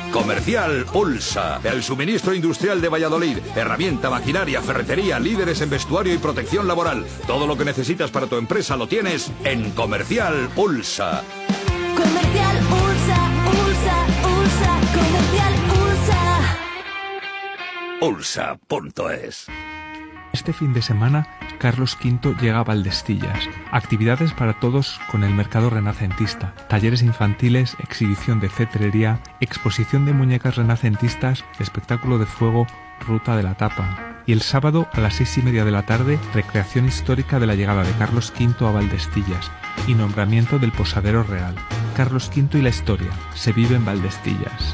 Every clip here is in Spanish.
Comercial Ulsa, el suministro industrial de Valladolid. Herramienta, maquinaria, ferretería, líderes en vestuario y protección laboral. Todo lo que necesitas para tu empresa lo tienes en Comercial Ulsa. Comercial Ulsa, Ulsa, Ulsa, Comercial Ulsa. Ulsa.es. Este fin de semana, Carlos V llega a Valdestillas. Actividades para todos con el mercado renacentista. Talleres infantiles, exhibición de cetrería, exposición de muñecas renacentistas, espectáculo de fuego, ruta de la tapa. Y el sábado a las 6:30 de la tarde, recreación histórica de la llegada de Carlos V a Valdestillas y nombramiento del posadero real. Carlos V y la historia. Se vive en Valdestillas.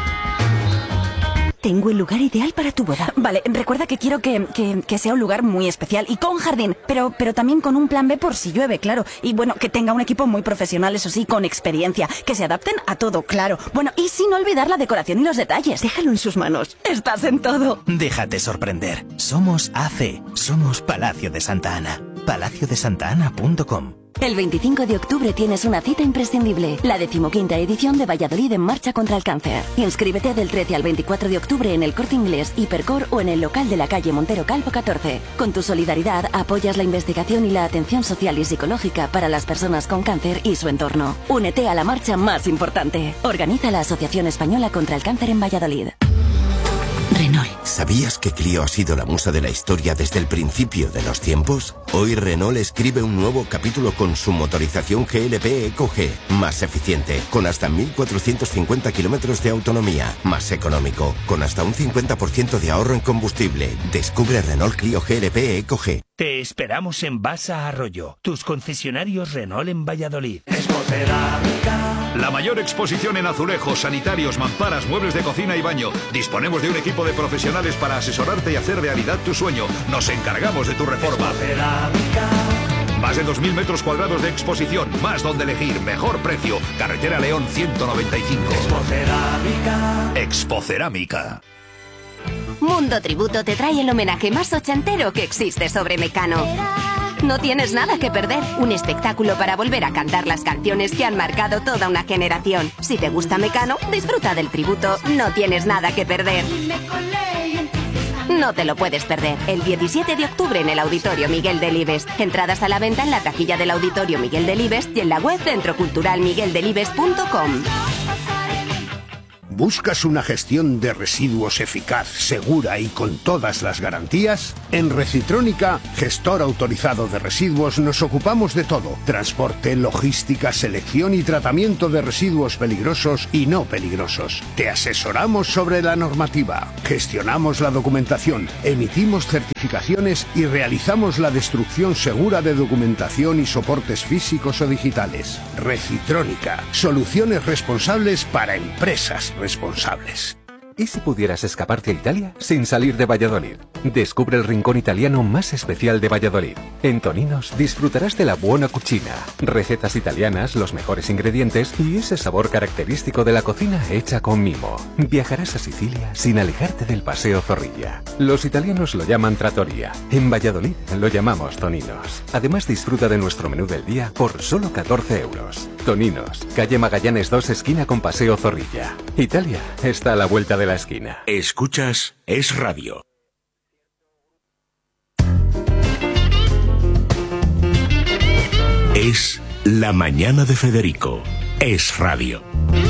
Tengo el lugar ideal para tu boda. Vale, recuerda que quiero que sea un lugar muy especial y con jardín, pero también con un plan B por si llueve, claro. Y bueno, que tenga un equipo muy profesional, eso sí, con experiencia, que se adapten a todo, claro. Bueno, y sin olvidar la decoración y los detalles. Déjalo en sus manos. Estás en todo. Déjate sorprender. Somos AC. Somos Palacio de Santa Ana. palaciodesantana.com. El 25 de octubre tienes una cita imprescindible, la 15ª edición de Valladolid en Marcha contra el Cáncer. Inscríbete del 13 al 24 de octubre en el Corte Inglés, Hipercor o en el local de la calle Montero Calvo 14. Con tu solidaridad apoyas la investigación y la atención social y psicológica para las personas con cáncer y su entorno. Únete a la marcha más importante. Organiza la Asociación Española contra el Cáncer en Valladolid. Renault. ¿Sabías que Clio ha sido la musa de la historia desde el principio de los tiempos? Hoy Renault escribe un nuevo capítulo con su motorización GLP EcoG, más eficiente, con hasta 1.450 kilómetros de autonomía, más económico, con hasta un 50% de ahorro en combustible. Descubre Renault Clio GLP EcoG. Te esperamos en Basa Arroyo, tus concesionarios Renault en Valladolid. La mayor exposición en azulejos, sanitarios, mamparas, muebles de cocina y baño. Disponemos de un equipo de profesionales para asesorarte y hacer realidad tu sueño. Nos encargamos de tu reforma. Más de 2.000 metros cuadrados de exposición, más donde elegir, mejor precio. Carretera León 195. Expocerámica. Mundo Tributo te trae el homenaje más ochentero que existe sobre Mecano. No tienes nada que perder. Un espectáculo para volver a cantar las canciones que han marcado toda una generación. Si te gusta Mecano, disfruta del tributo. No tienes nada que perder. No te lo puedes perder. El 17 de octubre en el Auditorio Miguel Delibes. Entradas a la venta en la taquilla del Auditorio Miguel Delibes y en la web centroculturalmigueldelibes.com. ¿Buscas una gestión de residuos eficaz, segura y con todas las garantías? En Recitrónica, gestor autorizado de residuos, nos ocupamos de todo. Transporte, logística, selección y tratamiento de residuos peligrosos y no peligrosos. Te asesoramos sobre la normativa, gestionamos la documentación, emitimos certificaciones y realizamos la destrucción segura de documentación y soportes físicos o digitales. Recitrónica, soluciones responsables para empresas responsables. ¿Y si pudieras escaparte a Italia sin salir de Valladolid? Descubre el rincón italiano más especial de Valladolid. En Toninos disfrutarás de la buona cucina, recetas italianas, los mejores ingredientes y ese sabor característico de la cocina hecha con mimo. Viajarás a Sicilia sin alejarte del Paseo Zorrilla. Los italianos lo llaman trattoria. En Valladolid lo llamamos Toninos. Además disfruta de nuestro menú del día por solo 14 euros. Toninos, calle Magallanes 2, esquina con Paseo Zorrilla. Italia está a la vuelta de la esquina. Escuchas Es Radio. Es la mañana de Federico. Es Radio.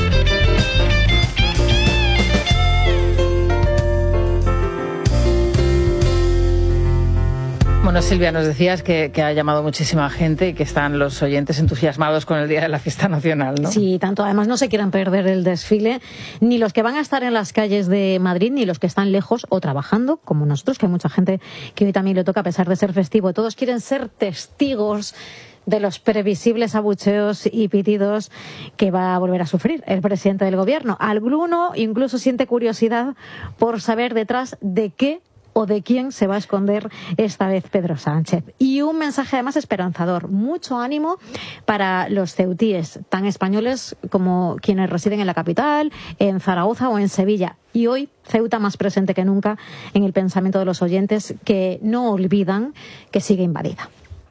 Bueno, Silvia, nos decías que ha llamado muchísima gente y que están los oyentes entusiasmados con el Día de la Fiesta Nacional, ¿no? Sí, tanto. Además, no se quieran perder el desfile, ni los que van a estar en las calles de Madrid, ni los que están lejos o trabajando, como nosotros, que hay mucha gente que hoy también le toca, a pesar de ser festivo. Todos quieren ser testigos de los previsibles abucheos y pitidos que va a volver a sufrir el presidente del gobierno. Alguno incluso siente curiosidad por saber detrás de qué o de quién se va a esconder esta vez Pedro Sánchez. Y un mensaje además esperanzador. Mucho ánimo para los ceutíes, tan españoles como quienes residen en la capital, en Zaragoza o en Sevilla. Y hoy Ceuta más presente que nunca en el pensamiento de los oyentes, que no olvidan que sigue invadida.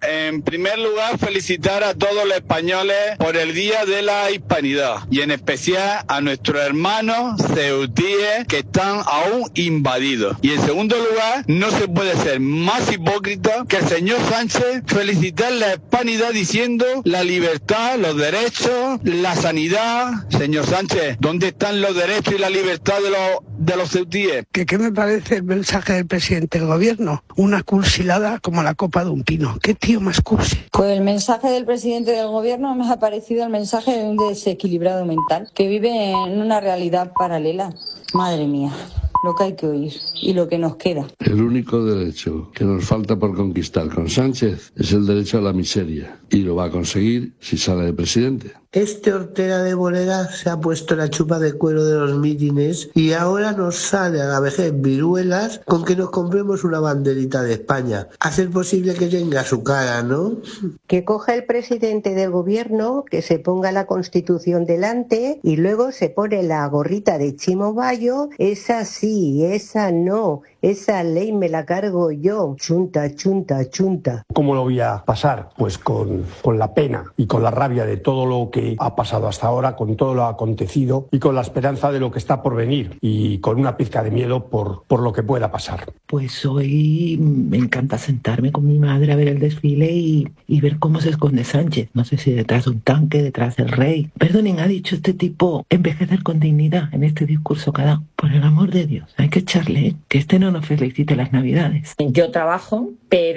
en primer lugar, felicitar a todos los españoles por el Día de la Hispanidad y en especial a nuestros hermanos ceutíes que están aún invadidos. Y en segundo lugar, no se puede ser más hipócrita que el señor Sánchez felicitar la hispanidad diciendo la libertad, los derechos, la sanidad. Señor Sánchez, ¿dónde están los derechos y la libertad de los ceutíes? ¿Qué me parece el mensaje del presidente del gobierno? Una cursilada como la copa de un pino. ¿Qué tío más cursi? Pues el mensaje del presidente del gobierno me ha parecido el mensaje de un desequilibrado mental que vive en una realidad paralela. Madre mía, lo que hay que oír y lo que nos queda. El único derecho que nos falta por conquistar con Sánchez es el derecho a la miseria y lo va a conseguir si sale de presidente. Este Ortega de Bolera se ha puesto la chupa de cuero de los mítines y ahora nos sale a la vejez viruelas con que nos compremos una banderita de España. Hacer posible que tenga su cara, ¿no? Que coja el presidente del gobierno, que se ponga la Constitución delante y luego se pone la gorrita de Chimo Bayo. Esa sí, esa no. Esa ley me la cargo yo. Chunta, chunta, chunta. ¿Cómo lo voy a pasar? Pues con la pena y con la rabia de todo lo que ha pasado hasta ahora, con todo lo acontecido y con la esperanza de lo que está por venir y con una pizca de miedo por lo que pueda pasar. Pues hoy me encanta sentarme con mi madre a ver el desfile y ver cómo se esconde Sánchez. No sé si detrás de un tanque, detrás del rey. Perdonen, ha dicho este tipo envejecer con dignidad en este discurso que ha dado. Por el amor de Dios, hay que echarle, que este no nos felicite las Navidades. Yo trabajo,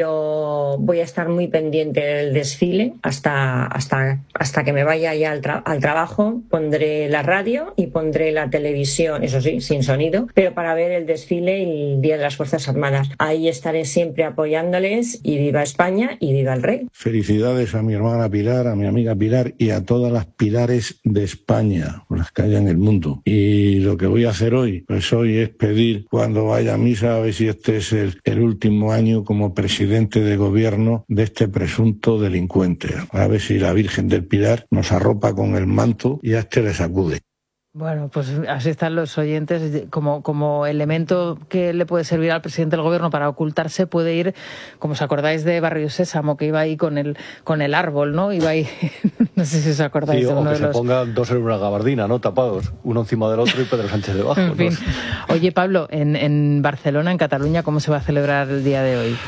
pero voy a estar muy pendiente del desfile hasta que me vaya ya al trabajo. Pondré la radio y pondré la televisión, eso sí, sin sonido, pero para ver el desfile y el Día de las Fuerzas Armadas. Ahí estaré siempre apoyándoles y viva España y viva el rey. Felicidades a mi hermana Pilar, a mi amiga Pilar y a todas las Pilares de España, las que haya en el mundo. Y lo que voy a hacer hoy, pues hoy es pedir cuando vaya a misa a ver si este es el último año como presidente de gobierno de este presunto delincuente. A ver si la Virgen del Pilar nos arropa con el manto y a este le sacude. Bueno, pues así están los oyentes. Como elemento que le puede servir al presidente del gobierno para ocultarse, puede ir, como os acordáis de Barrio Sésamo, que iba ahí con el árbol, ¿no? Iba ahí, no sé si os acordáis. Sí, de uno o que de se pongan dos en una gabardina, ¿no? Tapados, uno encima del otro y Pedro Sánchez debajo. En fin. ¿No? Oye, Pablo, en Barcelona, en Cataluña, ¿cómo se va a celebrar el día de hoy?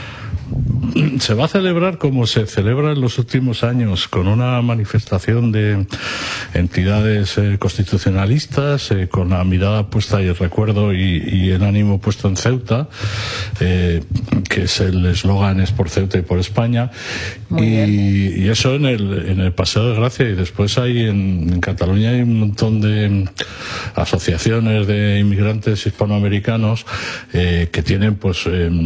Se va a celebrar como se celebra en los últimos años, con una manifestación de entidades constitucionalistas, con la mirada puesta y el recuerdo y el ánimo puesto en Ceuta, que es el eslogan es por Ceuta y por España, y eso en el Paseo de Gracia. Y después hay en Cataluña hay un montón de asociaciones de inmigrantes hispanoamericanos que tienen que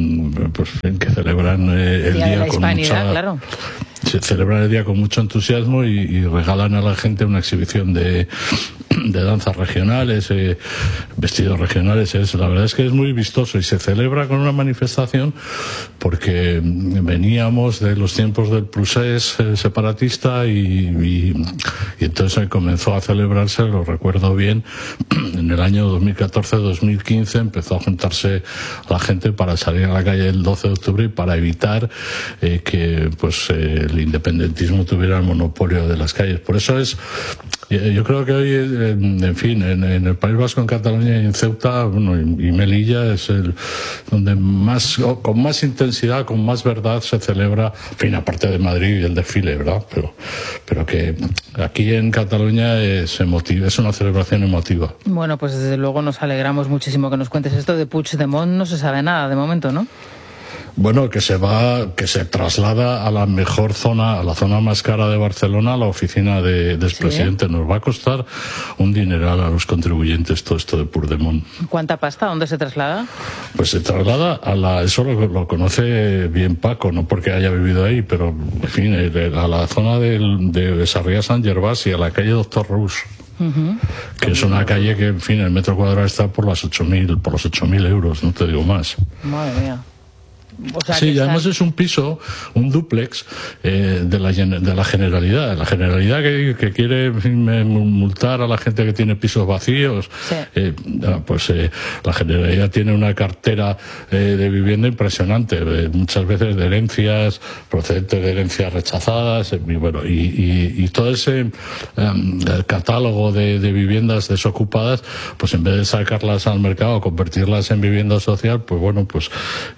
celebran el día con mucha, claro. Se celebran el día con mucho entusiasmo y regalan a la gente una exhibición de danzas regionales, vestidos regionales. La verdad es que es muy vistoso y se celebra con una manifestación porque veníamos de los tiempos del procés separatista y entonces comenzó a celebrarse, lo recuerdo bien, en el año 2014-2015 empezó a juntarse la gente para salir a la calle el 12 de octubre y para evitar que el independentismo tuviera el monopolio de las calles. Por eso yo creo que hoy, en fin, en el País Vasco, en Cataluña y en Ceuta, y Melilla es donde con más intensidad, con más verdad se celebra, en fin, aparte de Madrid y el desfile, ¿verdad? Pero que aquí en Cataluña es una celebración emotiva. Bueno, pues desde luego nos alegramos muchísimo que nos cuentes esto de Puigdemont. No se sabe nada de momento, ¿no? Bueno, que se traslada a la mejor zona, a la zona más cara de Barcelona, a la oficina del expresidente. Nos va a costar un dineral a los contribuyentes todo esto de Puigdemont. ¿Cuánta pasta? ¿Dónde se traslada? Pues se traslada eso lo conoce bien Paco, no porque haya vivido ahí, pero en fin, a la zona de Sarriá Sant Gervasi y a la calle Doctor Rus. Que es una calle que, en fin, el metro cuadrado está por los 8.000 euros, no te digo más. Madre mía. O sea, sí, y además es un piso, un dúplex de la Generalidad. La Generalidad que quiere, en fin, multar a la gente que tiene pisos vacíos. Sí. La Generalidad tiene una cartera de vivienda impresionante, muchas veces de herencias, procedentes de herencias rechazadas, y todo ese catálogo de viviendas desocupadas, pues en vez de sacarlas al mercado, convertirlas en vivienda social, pues bueno, pues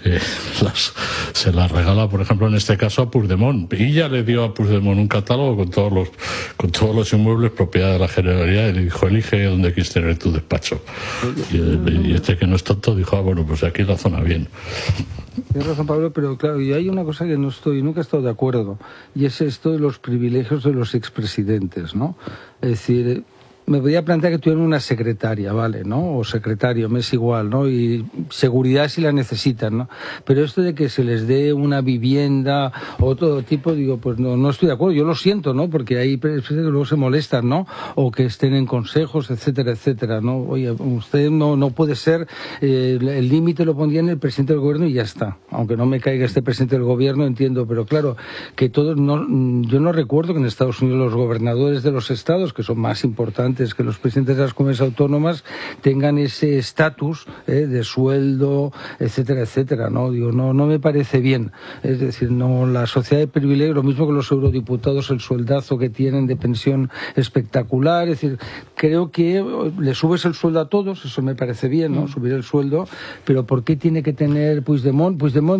se las regala, por ejemplo, en este caso a Puigdemont, y ya le dio a Puigdemont un catálogo con todos los inmuebles propiedad de la Generalidad, y le dijo: elige donde quieres tener tu despacho. Y este, que no es tonto, dijo: bueno, pues aquí es la zona bien. Tienes razón, Pablo, pero claro, y hay una cosa que nunca he estado de acuerdo, y es esto de los privilegios de los expresidentes, ¿no? Es decir, me podía plantear que tuvieran una secretaria, ¿vale? ¿No? O secretario, me es igual, ¿no? Y seguridad si la necesitan, ¿no? Pero esto de que se les dé una vivienda o todo tipo, digo, pues no estoy de acuerdo. Yo lo siento, ¿no? Porque hay personas que luego se molestan, ¿no? O que estén en consejos, etcétera, etcétera, ¿no? Oye, usted no puede ser, el límite lo pondría en el presidente del gobierno y ya está. Aunque no me caiga este presidente del gobierno, entiendo, pero claro, que todos yo no recuerdo que en Estados Unidos los gobernadores de los estados, que son más importantes que los presidentes de las comunidades autónomas, tengan ese estatus de sueldo, etcétera, etcétera, ¿no? Digo, no me parece bien. Es decir, no, la sociedad de privilegio, lo mismo que los eurodiputados, el sueldazo que tienen de pensión espectacular. Es decir, creo que le subes el sueldo a todos, eso me parece bien, ¿no? Subir el sueldo, pero ¿por qué tiene que tener Puigdemont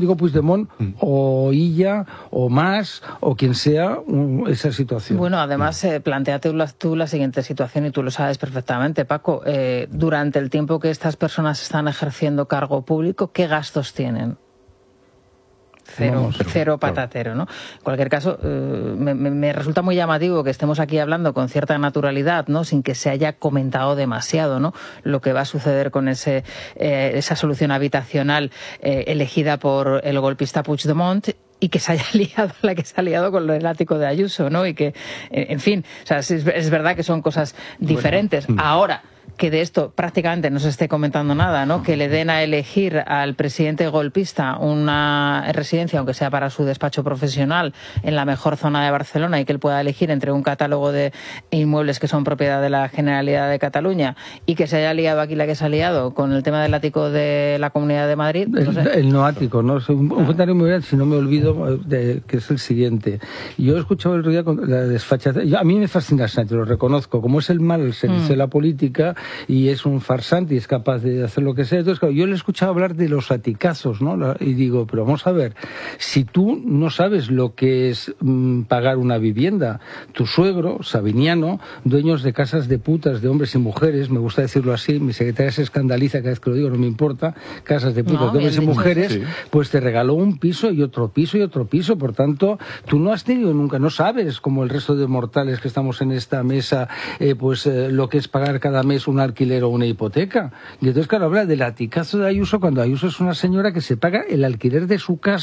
o Illa o Mas o quien sea esa situación? Bueno, además, plantéate tú la siguiente situación, y tú lo sabes perfectamente, Paco. Durante el tiempo que estas personas están ejerciendo cargo público, ¿qué gastos tienen? Cero patatero, ¿no? En cualquier caso, me resulta muy llamativo que estemos aquí hablando con cierta naturalidad, ¿no? Sin que se haya comentado demasiado, ¿no? Lo que va a suceder con esa solución habitacional elegida por el golpista Puigdemont, y que se haya liado la que se ha liado con el ático de Ayuso, ¿no? Y que, en fin, o sea, es verdad que son cosas diferentes. Bueno. Ahora, que de esto prácticamente no se esté comentando nada, ¿no? Que le den a elegir al presidente golpista una residencia, aunque sea para su despacho profesional, en la mejor zona de Barcelona, y que él pueda elegir entre un catálogo de inmuebles que son propiedad de la Generalidad de Cataluña, y que se haya liado aquí la que se ha liado con el tema del ático de la Comunidad de Madrid. No sé. El no ático, ¿no? Un comentario muy bien, si no me olvido, que es el siguiente. Yo he escuchado el otro día con la desfachatez. A mí me fascina Sánchez, lo reconozco. Como es el mal al servicio de la política, y es un farsante y es capaz de hacer lo que sea. Entonces, claro, yo le he escuchado hablar de los aticazos, ¿no? Y digo, pero vamos a ver, si tú no sabes lo que es pagar una vivienda, tu suegro, Sabiniano, dueños de casas de putas, de hombres y mujeres, me gusta decirlo así, mi secretaria se escandaliza cada vez que lo digo, no me importa, casas de putas, de hombres y mujeres, sí, pues te regaló un piso y otro piso y otro piso. Por tanto, tú no has tenido nunca, no sabes, como el resto de mortales que estamos en esta mesa, lo que es pagar cada mes un alquiler o una hipoteca. Y entonces, claro, habla del aticazo de Ayuso, cuando Ayuso es una señora que se paga el alquiler de su casa